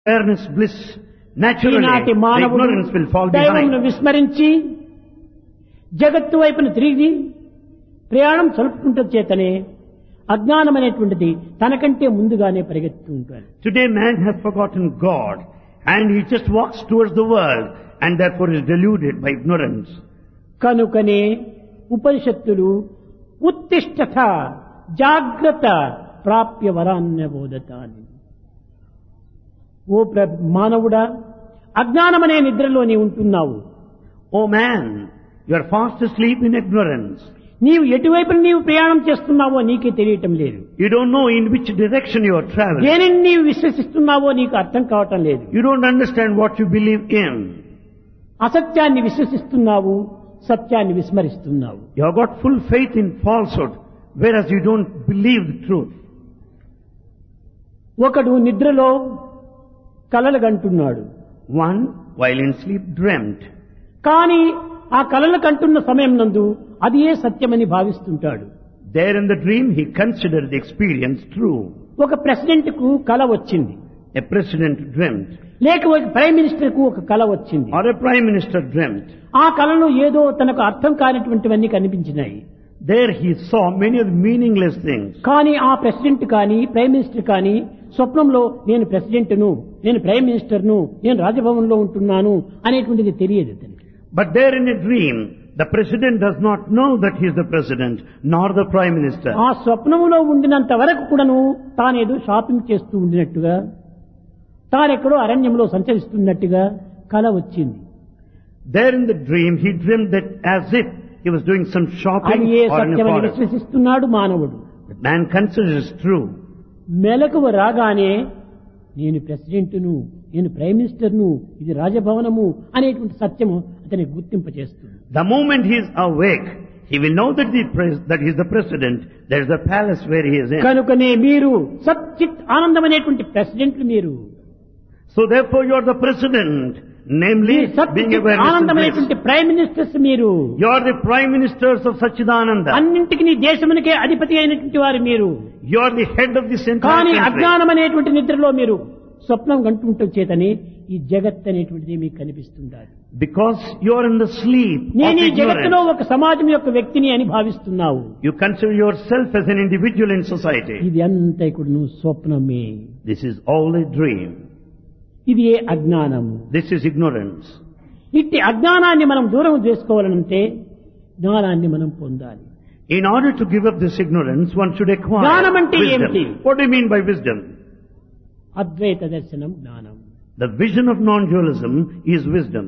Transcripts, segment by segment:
awareness, bliss, naturally ఈనాటి the మానవుడు ignorance will fall దైవమును behind. విస్మరించి జగత్తు వైపున తిరిగి ప్రయాణం సలుపుకుంటే చేతనే అజ్ఞానం అనేటువంటిది తనకంటే ముందుగానే పరిగెత్తుతూ ఉంటాడు. Today man has forgotten God and he just walks towards the world and therefore is deluded by ignorance. కనుకనే ఉపనిషత్తులు ఉత్తిష్ఠత జాగ్రత్త ప్రాప్య వరాన్య బోధత అని. ఓ మానవుడా, అజ్ఞానమనే నిద్రలో నీ ఉంటున్నావు. Oh man, you are fast asleep in ignorance. నీవు ఎటువైపు నీవు ప్రయాణం చేస్తున్నావో నీకే తెలియటం లేదు. You don't know in which direction you are traveling. దేనిని నీవు విశ్వసిస్తున్నావో నీకు అర్థం కావటం లేదు. You don't understand what you believe in. అసత్యాన్ని విశ్వసిస్తున్నావు, సత్యాన్ని విస్మరిస్తున్నావు. You have got full faith in falsehood, whereas you don't believe the truth. ఒకడు నిద్రలో కలలు కంటున్నాడు. One, while in sleep, dreamt. కానీ ఆ కలలు కంటున్న సమయం నందు అది ఏ సత్యమని భావిస్తుంటాడు. There in the dream, he considered the experience true. ఒక ప్రెసిడెంట్ కు కల వచ్చింది, A president dreamt, లేక ఒక ప్రైమ్ మినిస్టర్ కు ఒక కల వచ్చింది. or a prime minister dreamt. ఆ కళలో ఏదో తనకు అర్థం కానిటువంటివన్నీ కనిపించినాయి. There he saw many of the meaningless things. కానీ ఆ ప్రెసిడెంట్ కానీ ప్రైమ్ మినిస్టర్ కానీ స్వప్నంలో నేను ప్రెసిడెంట్ను, నేను ప్రైమ్ మినిస్టర్ను, నేను రాజభవన్లో ఉంటున్నాను అనేటువంటిది తెలియదు అతనికి. But there in a dream, the president does not know that he is the president, nor the prime minister. ఆ స్వప్నములో ఉండినంత వరకు కూడాను తానేదో షాపింగ్ చేస్తూ ఉండినట్టుగా, తానెక్కడో అరణ్యంలో సంచరిస్తున్నట్టుగా కల వచ్చింది. There in the dream, he dreamed that as if he was doing some shopping అది ఏ or in a సత్యమని forest. విశ్వసిస్తున్నాడు మానవుడు. But man considers true. మెలకువ రాగానే నేను ప్రెసిడెంట్ను, నేను ప్రైమ్ మినిస్టర్ను, ఇది రాజభవనము అనేటువంటి సత్యము అతనికి గుర్తింపచేస్తుంది. The moment he is awake, he will know that he is the president. There is a palace where he is in. కనుకనే మీరు సచ్చిత్ ఆనందం అనేటువంటి ప్రెసిడెంట్లు మీరు. So therefore you are the president, namely being సచ్చిత్ awareness and ఆనందం bliss. అనేటువంటి prime ministers మీరు. You are the prime ministers of Sachidananda. అన్నింటికి నీ దేశమునికే అధిపతి అయినటువంటి వారు మీరు. You are the head of this entire కానీ country. అజ్ఞానం అనేటువంటి నిద్రలో మీరు స్వప్నం కంటుంటే చేతని ఈ జగత్ అనేటువంటిది మీకు కనిపిస్తుండాలి. Because you are in the sleep of నేను ఈ జగత్తులో ignorance. ఒక సమాజం యొక్క వ్యక్తిని అని భావిస్తున్నావు. You consider yourself as an individual in society. ఇది అంతా ఇప్పుడు నువ్వు స్వప్నమే. This is all a dream. ఇది ఏ అజ్ఞానము. This is ignorance. ఇట్టి అజ్ఞానాన్ని మనం దూరం చేసుకోవాలంటే జ్ఞానాన్ని మనం పొందాలి. In order to give up this ignorance, one should acquire జ్ఞానం అంటే ఏమిటి? wisdom. What do you mean by wisdom? అద్వైత దర్శనం జ్ఞానం. The vision of non-dualism is wisdom.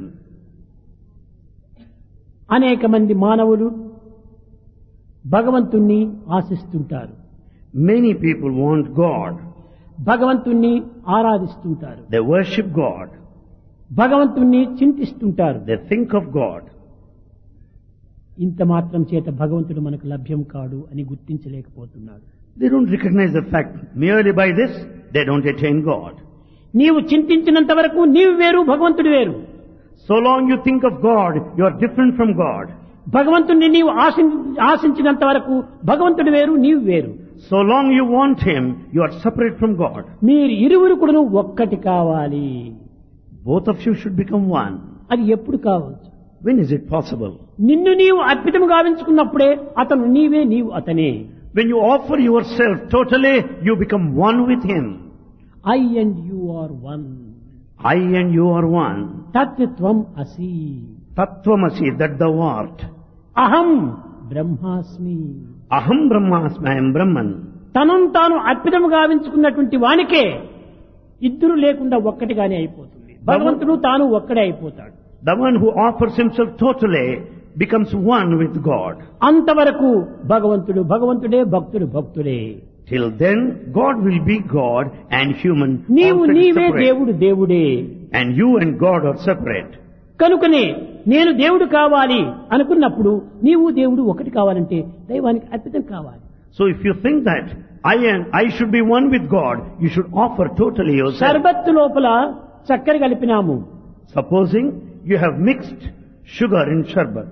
అనేక మంది మానవులు భగవంతుణ్ణి ఆశిస్తుంటారు, Many people want God. భగవంతుణ్ణి ఆరాధిస్తుంటారు, They worship God. భగవంతుణ్ణి చింతిస్తుంటారు. They think of God. ఇంత మాత్రం చేత భగవంతుడు మనకు లభ్యం కాడు అని గుర్తించలేకపోతున్నాడు. They don't recognize the fact. Merely by this, they don't attain God. నీవు చింతించినంత వరకు నీవు వేరు, భగవంతుడు వేరు. So long you think of God, you are different from God. భగవంతుడిని నీవు ఆశించినంత వరకు భగవంతుడు వేరు, నీవు వేరు. So long you want Him, you are separate from God. మీరు ఇరువురు కూడా ఒక్కటి కావాలి. Both of you should become one. అది ఎప్పుడు కావచ్చు? When is it possible? నిన్ను నీవు అద్భుతం గావించుకున్నప్పుడే అతను నీవే, నీవు అతనే. When you offer yourself totally, you become one with Him. I and you are one. I and you are one. తత్వం అసి. Tattvamasi, that thou art. అహం బ్రహ్మాస్మి. Aham Brahmasmi, I am Brahman. తనను తాను అద్భుతం గావించుకున్నటువంటి వానికే ఇద్దరు లేకుండా ఒక్కటిగానే అయిపోతుంది. భగవంతుడు తాను ఒక్కడే అయిపోతాడు. The one who offers himself totally becomes one with God. అంతవరకు భగవంతుడు భగవంతుడే, భక్తుడు భక్తుడే. Till then, God will be God and human నీవు also నీవే, separate. దేవుడు దేవుడే. And you and God are separate. కనుకనే నేను దేవుడు కావాలి అనుకున్నప్పుడు నీవు దేవుడు ఒకటి కావాలంటే దైవానికి అద్భుతం కావాలి. So if you think that I should be one with God, you should offer totally yourself. షర్బత్తు లోపల చక్కెర కలిపినాము. Supposing you have mixed sugar in sharbat.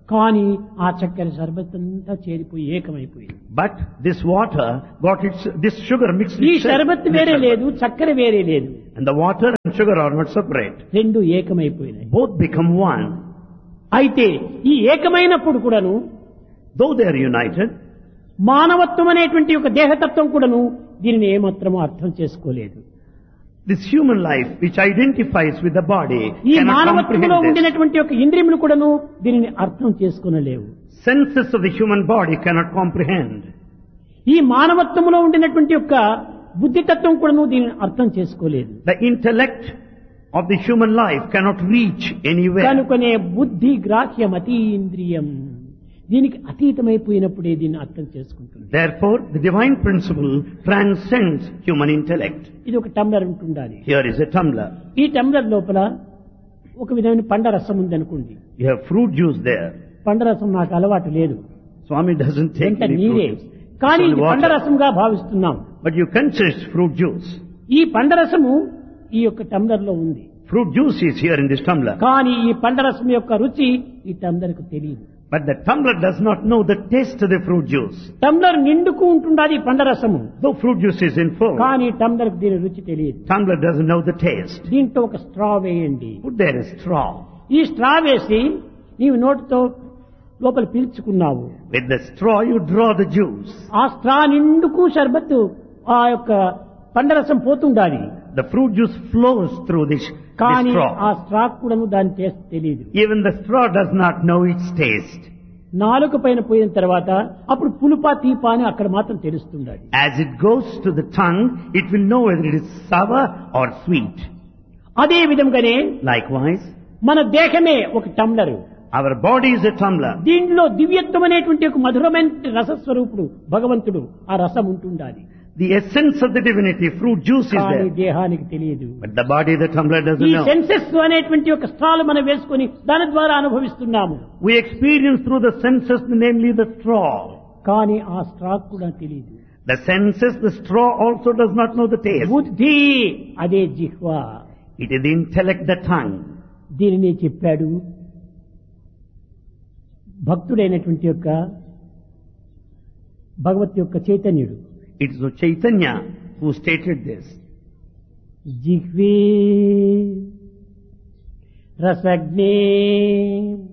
కానీ ఆ చక్కెర సర్బత్తంతా చేరిపోయి ఏకమైపోయింది. But this water got this sugar mixed ఈ itself షర్బత్ in the వేరే sherbet. లేదు, చక్కెర వేరే లేదు, And the water and sugar are not separate. రెండు ఏకమైపోయినాయి. Both become one. అయితే ఈ ఏకమైనప్పుడు కూడాను Though they are united, మానవత్వం అనేటువంటి ఒక దేహతత్వం కూడాను దీనిని ఏమాత్రమూ అర్థం చేసుకోలేదు. this human life which identifies with the body ఈ cannot మానవత్వంలో comprehend this. ఉండినటువంటి ఒక ఇంద్రియములు కూడాను దీనిని అర్థం చేసుకొనలేవు. Senses of the human body cannot comprehend. ఈ మానవత్వంలో ఉండినటువంటి యొక్క బుద్ధితత్వం కూడాను దీనిని అర్థం చేసుకోలేదు. The intellect of the human life cannot reach anywhere. కనుకనే బుద్ధి గ్రాహ్యం అతీంద్రియం, దీనికి అతీతమైపోయినప్పుడే దీన్ని అర్థం చేసుకుంటుంది. Therefore, the divine principle transcends human intellect. ఇది ఒక టంబ్లర్ ఉంటుండాలి. Here is a tumbler. ఈ టంబ్లర్ లోపల ఒక విధమైన పండరసం ఉందనుకోండి. You have fruit juice there. పండరసం నాకు అలవాటు లేదు, Swami doesn't take ఎంత any నీరే, fruit juice. కానీ It's ఇది only water. పండరసంగా భావిస్తున్నాం. But you consist fruit juice. ఈ పండరసము ఈ యొక్క టంబ్లర్ లో ఉంది, Fruit juice is here in this tumbler. కానీ ఈ పండరసం యొక్క రుచి ఈ టంబ్లర్కు తెలియదు. But the tumbler does not know the taste of the fruit juice. Tumbler నిండుకు ఉంటుండాలి పండరసము, Though fruit juice is in full, కానీ టంబ్లర్కు దీని రుచి తెలియదు. tumbler doesn't know the taste. దీంట్లో ఒక స్ట్రా వేయండి. Put there a straw. ఈ స్ట్రా వేసి నీవు నోటితో లోపల పీల్చుకున్నావు. With the straw you draw the juice. ఆ స్ట్రా నిండుకు షర్బత్తు ఆ యొక్క పండరసం పోతుండాలి, The fruit juice flows through this కానీ ఆ straw. స్ట్రా కూడాను దాని టేస్ట్ తెలియదు. Even the straw does not know its taste. నాలుక పైన పోయిన తర్వాత అప్పుడు పులుపా తీపా అని అక్కడ మాత్రం తెలుస్తుండాలి. As it goes to the tongue, it will know whether it is sour or sweet. అదే విధంగానే Likewise, మన దేహమే ఒక tumbler, our body is a tumbler. దీంట్లో దివ్యత్వం అనేటువంటి ఒక మధురమైన రసస్వరూపుడు భగవంతుడు, ఆ రసం ఉంటుండాలి. The essence of the divinity, fruit juice is కానీ there. దేహానికి తెలియదు. But the body, the tumbler ఈ doesn't know. సెన్సెస్ అనేటువంటి ఒక స్ట్రాలు మనం వేసుకొని దాని ద్వారా అనుభవిస్తున్నాము, We experience through the senses, namely the straw. కానీ ఆ స్ట్రా కూడా తెలియదు. The senses, the straw also does not know the taste. బుద్ధి అదే జిహ్వా, It is the intellect, the tongue. దీనిని చెప్పాడు భక్తుడైనటువంటి యొక్క భగవత్ యొక్క చైతన్యుడు. It is Chaitanya who stated this. జిహ్వే రసజ్ఞే